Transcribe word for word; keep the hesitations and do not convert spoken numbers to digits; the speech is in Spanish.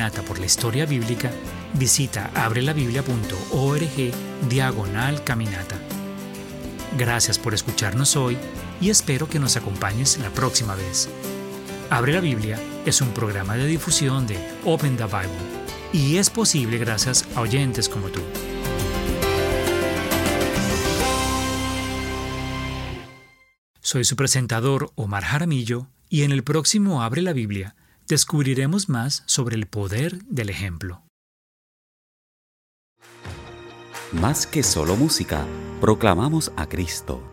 caminata por la historia bíblica, visita abrelabiblia punto org diagonal caminata. Gracias por escucharnos hoy y espero que nos acompañes la próxima vez. Abre la Biblia es un programa de difusión de Open the Bible y es posible gracias a oyentes como tú. Soy su presentador Omar Jaramillo y en el próximo Abre la Biblia descubriremos más sobre el poder del ejemplo. Más que solo música, proclamamos a Cristo.